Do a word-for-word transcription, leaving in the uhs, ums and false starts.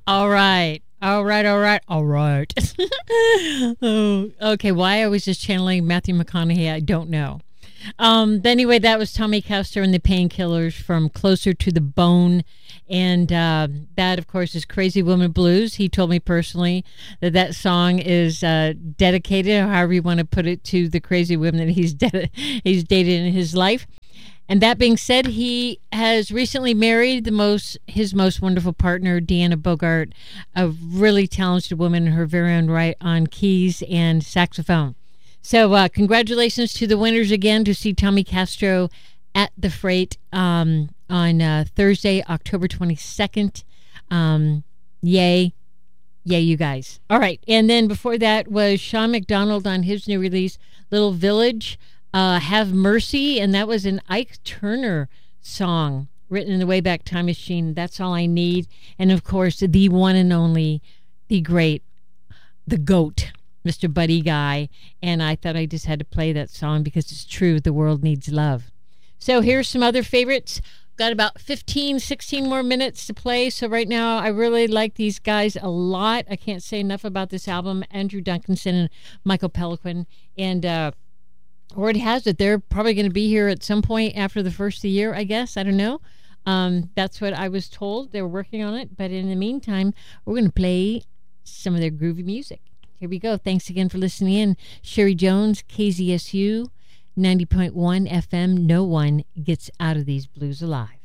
All right. All right, all right, all right. Oh, okay, why I was just channeling Matthew McConaughey, I don't know. Um, but anyway, that was Tommy Castro and the Painkillers from Closer to the Bone. And uh, that, of course, is Crazy Woman Blues. He told me personally that that song is uh, dedicated, or however you want to put it, to the crazy women that he's, de- he's dated in his life. And that being said, he has recently married the most his most wonderful partner, Deanna Bogart, a really talented woman in her very own right on keys and saxophone. So uh, congratulations to the winners again to see Tommy Castro at the Freight um, on uh, Thursday, October twenty-second. Um, yay. Yay, you guys. All right. And then before that was Sean McDonald on his new release, Little Village. Uh, Have Mercy, and that was an Ike Turner song written in the Wayback Time Machine. That's All I Need. And of course, the one and only, the great, the GOAT, Mister Buddy Guy. And I thought I just had to play that song because it's true. The world needs love. So here's some other favorites. Got about fifteen, sixteen more minutes to play. So right now, I really like these guys a lot. I can't say enough about this album. Andrew Duncanson and Michael Peliquin. And, uh, word has it they're probably going to be here at some point after the first of the year, I guess. I don't know. Um, that's what I was told. They're working on it. But in the meantime, we're going to play some of their groovy music. Here we go. Thanks again for listening in. Sherry Jones, K Z S U, ninety point one F M. No one gets out of these blues alive.